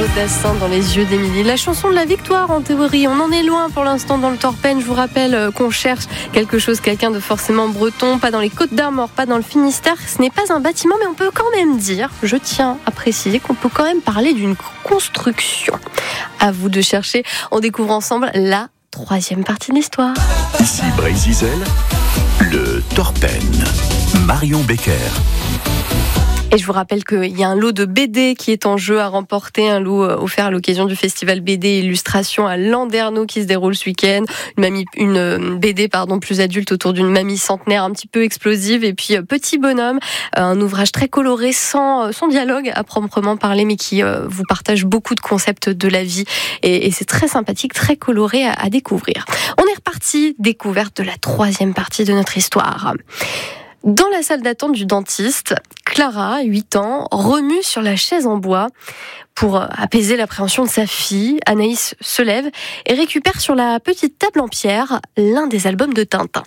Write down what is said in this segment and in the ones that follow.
Dassin dans les yeux d'Émilie. La chanson de la victoire en théorie. On en est loin pour l'instant dans le Torpen. Je vous rappelle qu'on cherche quelqu'un de forcément breton, pas dans les Côtes d'Armor, pas dans le Finistère. Ce n'est pas un bâtiment, mais on peut quand même dire, je tiens à préciser qu'on peut quand même parler d'une construction. À vous de chercher. On découvre ensemble la troisième partie de l'histoire. Ici Brésil, le Torpen. Marion Becker. Et je vous rappelle qu'il y a un lot de BD qui est en jeu à remporter, un lot offert à l'occasion du festival BD Illustration à Landerneau qui se déroule ce week-end. Une BD plus adulte autour d'une mamie centenaire un petit peu explosive, et puis Petit bonhomme, un ouvrage très coloré sans dialogue à proprement parler, mais qui vous partage beaucoup de concepts de la vie, et c'est très sympathique, très coloré à découvrir. On est reparti, découverte de la troisième partie de notre histoire. Dans la salle d'attente du dentiste, Clara, 8 ans, remue sur la chaise en bois pour apaiser l'appréhension de sa fille. Anaïs se lève et récupère sur la petite table en pierre l'un des albums de Tintin.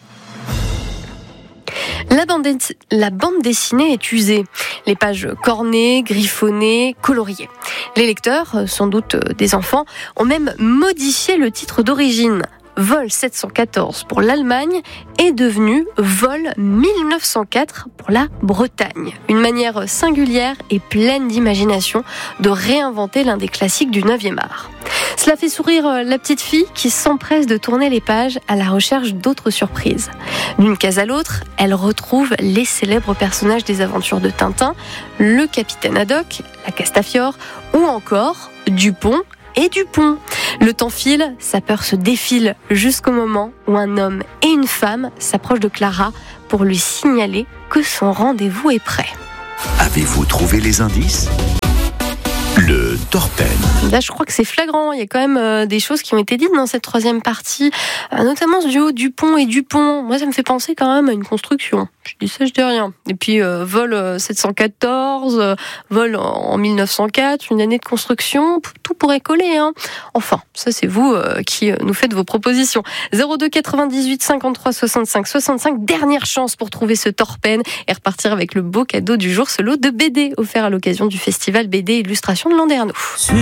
La bande dessinée est usée, les pages cornées, griffonnées, coloriées. Les lecteurs, sans doute des enfants, ont même modifié le titre d'origine. Vol 714 pour l'Allemagne est devenu Vol 1904 pour la Bretagne. Une manière singulière et pleine d'imagination de réinventer l'un des classiques du 9e art. Cela fait sourire la petite fille qui s'empresse de tourner les pages à la recherche d'autres surprises. D'une case à l'autre, elle retrouve les célèbres personnages des aventures de Tintin, le capitaine Haddock, la Castafiore ou encore Dupont et Dupont. Le temps file, sa peur se défile jusqu'au moment où un homme et une femme s'approchent de Clara pour lui signaler que son rendez-vous est prêt. Avez-vous trouvé les indices ? Le Torpen. Là, je crois que c'est flagrant. Il y a quand même des choses qui ont été dites dans cette troisième partie, notamment ce duo Dupont et Dupont. Moi, ça me fait penser quand même à une construction. Je dis ça, je dis rien. Et puis, vol 714, vol en 1904, une année de construction, tout pourrait coller. Hein. Enfin, ça, c'est vous qui nous faites vos propositions. 02 98 53 65 65, dernière chance pour trouver ce Torpen et repartir avec le beau cadeau du jour, ce lot de BD offert à l'occasion du festival BD Illustration de Landerneau.